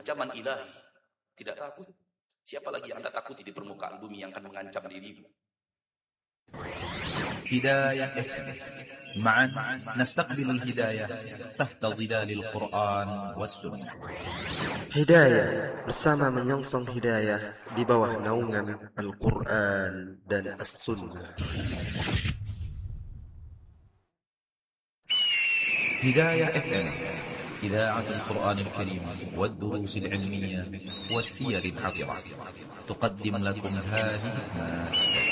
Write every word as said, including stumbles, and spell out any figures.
ancaman ilahi, tidak takut. Siapa lagi Anda takuti di permukaan bumi yang akan mengancam dirimu? Hidayah F M. معا نستقبل الهداية تحت ظلال القرآن والسنة. Hidayah bersama menyongsong hidayah di bawah naungan Al-Quran dan As-Sunnah. هداية اف ام إذاعة القرآن الكريم والدروس العلمية والسير العطرة تقدم لكم هذه المادة.